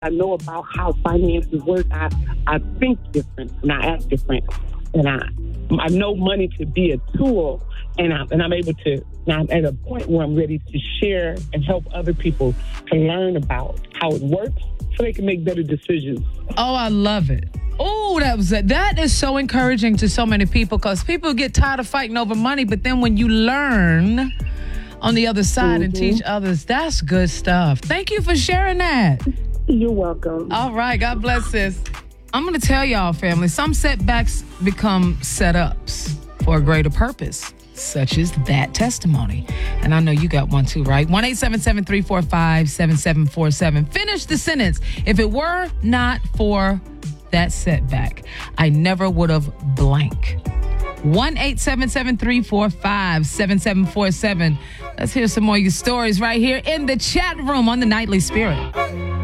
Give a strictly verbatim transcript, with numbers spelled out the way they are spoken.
I know about how finances work. I, I think different and I act different. And I I know money to be a tool, and, I, and I'm able to, now I'm at a point where I'm ready to share and help other people to learn about how it works so they can make better decisions. Oh, I love it. Oh, that was it. That is so encouraging to so many people because people get tired of fighting over money, but then when you learn on the other side mm-hmm. and teach others, that's good stuff. Thank you for sharing that. You're welcome. All right. God bless, sis. I'm going to tell y'all, family, some setbacks become setups for a greater purpose, such as that testimony. And I know you got one too, right? one eight seven seven, three four five, seven seven four seven. Finish the sentence. If it were not for that setback, I never would have blank. one eight seven seven, three four five, seven seven four seven. Let's hear some more of your stories right here in the chat room on the Nightly Spirit.